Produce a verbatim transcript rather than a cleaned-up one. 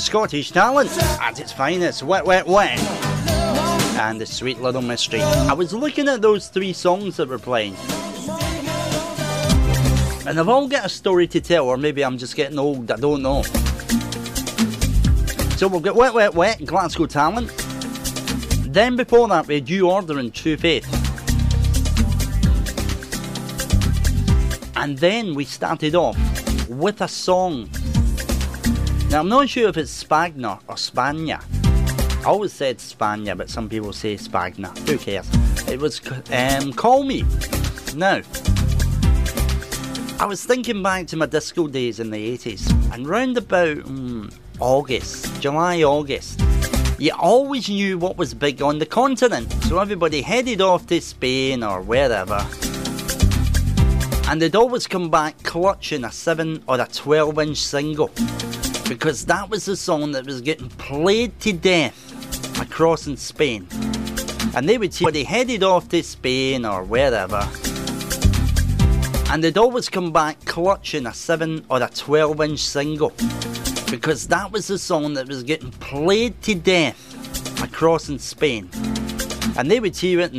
Scottish talent at its finest. Wet, Wet, Wet and The Sweet Little Mystery. I was looking at those three songs that were playing, and they've all got a story to tell, or maybe I'm just getting old, I don't know. So we've got Wet, Wet, Wet, Glasgow Talent. Then before that we had New Order and True Faith. And then we started off with a song. Now I'm not sure if it's Spagna or Spagna. I always said Spagna, but some people say Spagna. Who cares? It was um, Call Me. Now, I was thinking back to my disco days in the eighties, and round about um, August, July, August, you always knew what was big on the continent, so everybody headed off to Spain or wherever, and they'd always come back clutching a seven or a twelve inch single, because that was the song that was getting played to death across in Spain. And they would see they headed off to Spain or wherever, and they'd always come back clutching a seven or a twelve inch single, because that was the song that was getting played to death across in Spain. And they would hear it